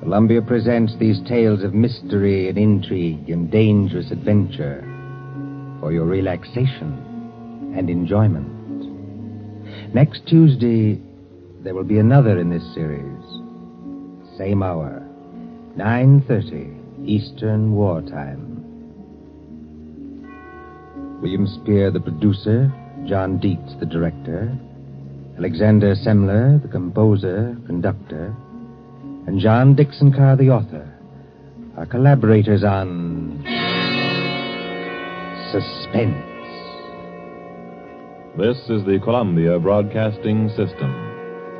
Columbia presents these tales of mystery and intrigue and dangerous adventure for your relaxation and enjoyment. Next Tuesday, there will be another in this series. Same hour, 9:30 Eastern Wartime. William Spear, the producer, John Dietz, the director, Alexander Semler, the composer, conductor, and John Dixon Carr, the author, are collaborators on Suspense. This is the Columbia Broadcasting System.